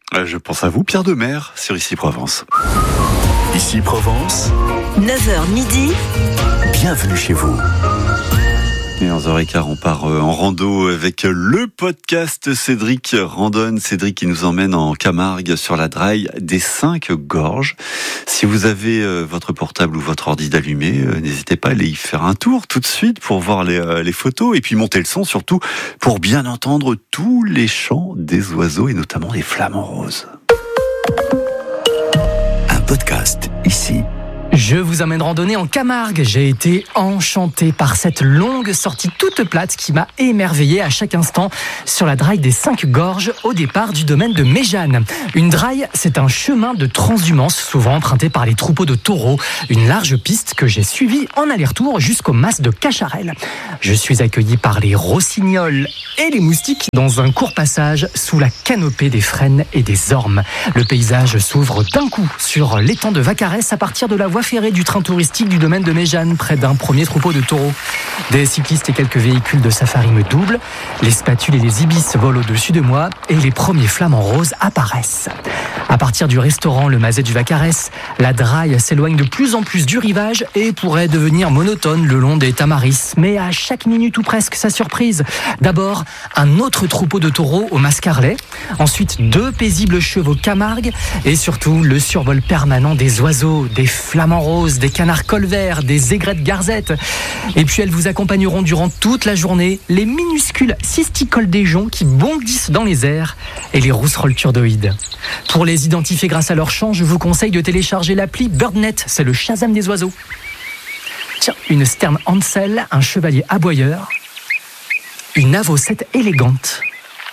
Je pense à vous, Pierre Demer, sur Ici Provence. Ici Provence, 9h midi. bienvenue chez vous. Et 11h15, on part en rando avec le podcast Cédric Randonne. Cédric qui nous emmène en Camargue sur la Draille des 5 Gorges. Si vous avez votre portable ou votre ordi d'allumé, n'hésitez pas à aller y faire un tour tout de suite pour voir les photos et puis monter le son surtout pour bien entendre tous les chants des oiseaux et notamment des flamants roses. Un podcast ici. Je vous emmène randonner en Camargue. J'ai été enchanté par cette longue sortie toute plate qui m'a émerveillé à chaque instant sur la Draille des 5 Gorges au départ du domaine de Méjeanne. Une draille, c'est un chemin de transhumance souvent emprunté par les troupeaux de taureaux. Une large piste que j'ai suivie en aller-retour jusqu'au mas de Cacharel. Je suis accueilli par les rossignols et les moustiques dans un court passage sous la canopée des frênes et des ormes. Le paysage s'ouvre d'un coup sur l'étang de Vaccarès à partir de la voie ferrée du train touristique du domaine de Méjeanne, près d'un premier troupeau de taureaux. Des cyclistes et quelques véhicules de safari me doublent, les spatules et les ibis volent au-dessus de moi et les premiers flamants roses apparaissent. À partir du restaurant Le Mazet du Vaccarès, la draille s'éloigne de plus en plus du rivage et pourrait devenir monotone le long des tamaris, mais à chaque minute ou presque sa surprise. D'abord, un autre troupeau de taureaux au Mascarlet, ensuite 2 paisibles chevaux Camargue et surtout le survol permanent des oiseaux, des flamants roses, des canards colverts, des aigrettes garzettes. Et puis elles vous accompagneront durant toute la journée les minuscules cisticoles des joncs qui bondissent dans les airs et les rousserolles turdoïdes. Pour les identifier grâce à leur chant, je vous conseille de télécharger l'appli BirdNet, c'est le Shazam des oiseaux. Tiens, une sterne Hansel, un chevalier aboyeur, une avocette élégante.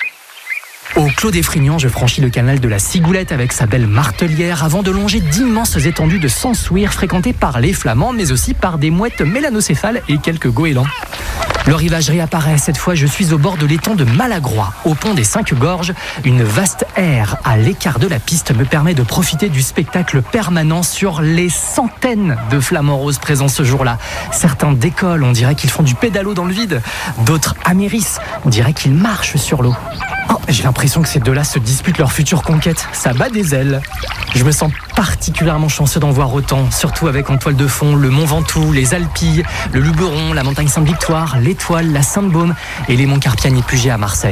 Au Clos des Frignans, je franchis le canal de la Cigoulette avec sa belle martelière avant de longer d'immenses étendues de Sansouir fréquentées par les flamands, mais aussi par des mouettes mélanocéphales et quelques goélands. Le rivage réapparaît. Cette fois, je suis au bord de l'étang de Malagrois, au pont des 5 Gorges. Une vaste aire à l'écart de la piste me permet de profiter du spectacle permanent sur les centaines de flamants roses présents ce jour-là. Certains décollent, on dirait qu'ils font du pédalo dans le vide. D'autres amérissent, on dirait qu'ils marchent sur l'eau. Oh, j'ai l'impression que ces deux-là se disputent leur future conquête. Ça bat des ailes. Je me sens particulièrement chanceux d'en voir autant, surtout avec en toile de fond le Mont Ventoux, les Alpilles, le Luberon, la montagne Sainte-Victoire, l'Étoile, la Sainte-Baume et les monts Carpiani et Puget à Marseille.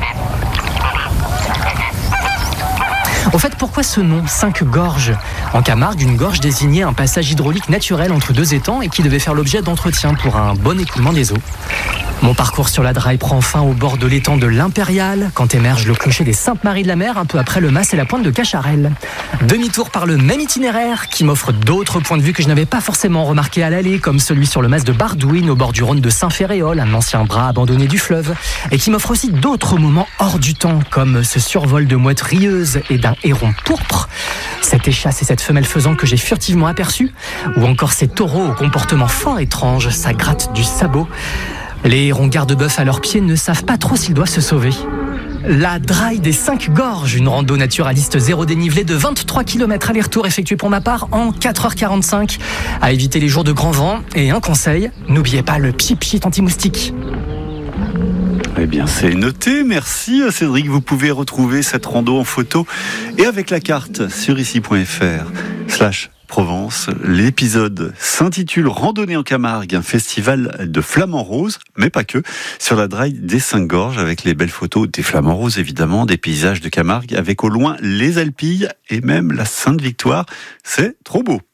Au fait, pourquoi ce nom, 5 Gorges ? En Camargue, une gorge désignait un passage hydraulique naturel entre 2 étangs et qui devait faire l'objet d'entretien pour un bon écoulement des eaux. Mon parcours sur la Draille prend fin au bord de l'étang de l'Impérial, quand émerge le clocher des Saintes-Maries-de-la-Mer, un peu après le mas et la pointe de Cacharel. Demi-tour par le même itinéraire, qui m'offre d'autres points de vue que je n'avais pas forcément remarqués à l'aller, comme celui sur le mas de Bardouine, au bord du Rhône de Saint-Féréol, un ancien bras abandonné du fleuve, et qui m'offre aussi d'autres moments hors du temps, comme ce survol de mouettes rieuses et d'un héron pourpre, cette échasse et cette femelle faisan que j'ai furtivement aperçue, ou encore ces taureaux au comportement fort étrange, ça gratte du sabot. Les hérons garde-bœuf à leurs pieds ne savent pas trop s'ils doivent se sauver. La Draille des 5 Gorges, une rando naturaliste zéro dénivelé de 23 km aller-retour effectuée pour ma part en 4h45. À éviter les jours de grand vent. Et un conseil, n'oubliez pas le pchit-pchit anti-moustique. Eh bien, c'est noté. Merci Cédric. Vous pouvez retrouver cette rando en photo et avec la carte sur ici.fr/Provence. L'épisode s'intitule Randonnée en Camargue, un festival de flamants roses, mais pas que, sur la Draille des 5 Gorges, avec les belles photos des flamants roses, évidemment, des paysages de Camargue, avec au loin les Alpilles et même la Sainte-Victoire. C'est trop beau.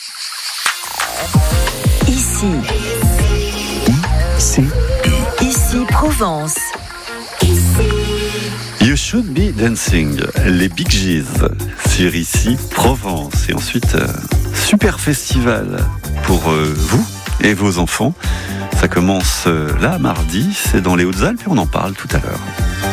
Ici. Ici Provence. You Should Be Dancing, les Big Gees, sur Ici Provence. Et ensuite, super festival pour vous et vos enfants. Ça commence là, mardi, c'est dans les Hautes-Alpes et on en parle tout à l'heure.